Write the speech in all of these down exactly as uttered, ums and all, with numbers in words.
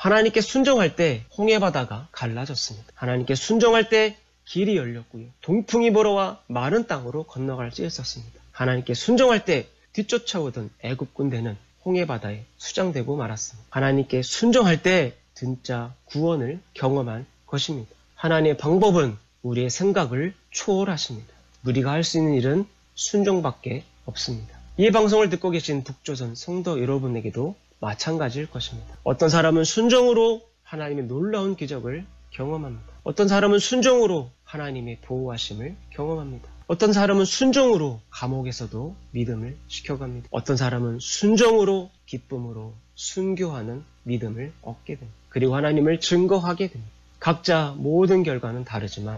하나님께 순종할 때 홍해바다가 갈라졌습니다. 하나님께 순종할 때 길이 열렸고요. 동풍이 불어와 마른 땅으로 건너갈 수 있었습니다. 하나님께 순종할 때 뒤쫓아오던 애굽 군대는 홍해바다에 수장되고 말았습니다. 하나님께 순종할 때 진짜 구원을 경험한 것입니다. 하나님의 방법은 우리의 생각을 초월하십니다. 우리가 할 수 있는 일은 순종밖에 없습니다. 이 방송을 듣고 계신 북조선 성도 여러분에게도 마찬가지일 것입니다. 어떤 사람은 순종으로 하나님의 놀라운 기적을 경험합니다. 어떤 사람은 순종으로 하나님의 보호하심을 경험합니다. 어떤 사람은 순종으로 감옥에서도 믿음을 지켜갑니다. 어떤 사람은 순종으로 기쁨으로 순교하는 믿음을 얻게 됩니다. 그리고 하나님을 증거하게 됩니다. 각자 모든 결과는 다르지만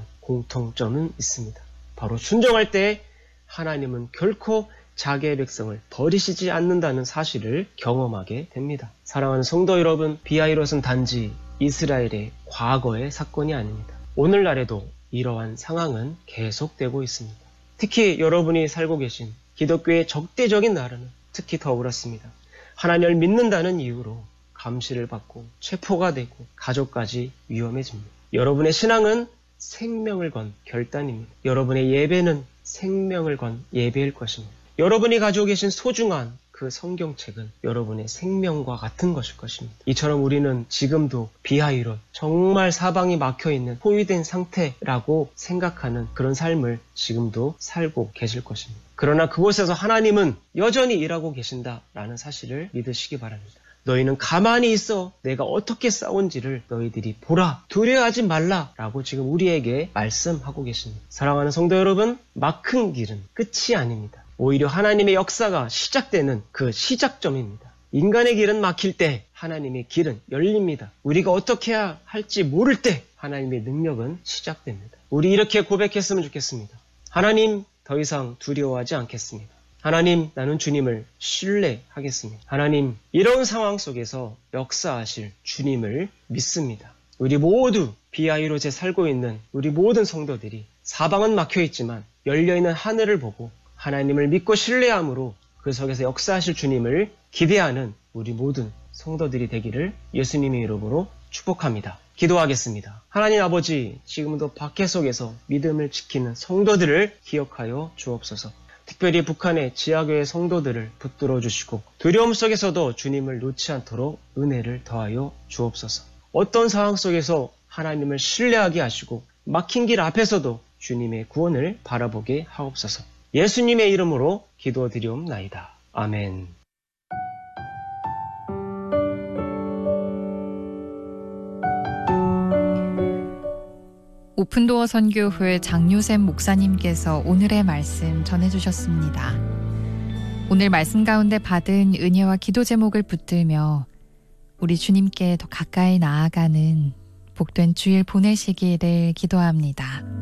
공통점은 있습니다. 바로 순종할 때 하나님은 결코 자기의 백성을 버리시지 않는다는 사실을 경험하게 됩니다. 사랑하는 성도 여러분, 비하이롯은 단지 이스라엘의 과거의 사건이 아닙니다. 오늘날에도 이러한 상황은 계속되고 있습니다. 특히 여러분이 살고 계신 기독교의 적대적인 나라는 특히 더 그렇습니다. 하나님을 믿는다는 이유로 감시를 받고 체포가 되고 가족까지 위험해집니다. 여러분의 신앙은 생명을 건 결단입니다. 여러분의 예배는 생명을 건 예배일 것입니다. 여러분이 가지고 계신 소중한 그 성경책은 여러분의 생명과 같은 것일 것입니다. 이처럼 우리는 지금도 비하이롯, 정말 사방이 막혀있는 포위된 상태라고 생각하는 그런 삶을 지금도 살고 계실 것입니다. 그러나 그곳에서 하나님은 여전히 일하고 계신다라는 사실을 믿으시기 바랍니다. 너희는 가만히 있어 내가 어떻게 싸운지를 너희들이 보라, 두려워하지 말라 라고 지금 우리에게 말씀하고 계십니다. 사랑하는 성도 여러분, 막힌 길은 끝이 아닙니다. 오히려 하나님의 역사가 시작되는 그 시작점입니다. 인간의 길은 막힐 때 하나님의 길은 열립니다. 우리가 어떻게 해야 할지 모를 때 하나님의 능력은 시작됩니다. 우리 이렇게 고백했으면 좋겠습니다. 하나님, 더 이상 두려워하지 않겠습니다. 하나님, 나는 주님을 신뢰하겠습니다. 하나님, 이런 상황 속에서 역사하실 주님을 믿습니다. 우리 모두 비하이롯에 살고 있는 우리 모든 성도들이 사방은 막혀있지만 열려있는 하늘을 보고 하나님을 믿고 신뢰함으로 그 속에서 역사하실 주님을 기대하는 우리 모든 성도들이 되기를 예수님의 이름으로 축복합니다. 기도하겠습니다. 하나님 아버지, 지금도 박해 속에서 믿음을 지키는 성도들을 기억하여 주옵소서. 특별히 북한의 지하교회 성도들을 붙들어 주시고 두려움 속에서도 주님을 놓지 않도록 은혜를 더하여 주옵소서. 어떤 상황 속에서 하나님을 신뢰하게 하시고 막힌 길 앞에서도 주님의 구원을 바라보게 하옵소서. 예수님의 이름으로 기도드리옵나이다. 아멘. 오픈도어 선교회 장요셉 목사님께서 오늘의 말씀 전해주셨습니다. 오늘 말씀 가운데 받은 은혜와 기도 제목을 붙들며 우리 주님께 더 가까이 나아가는 복된 주일 보내시기를 기도합니다.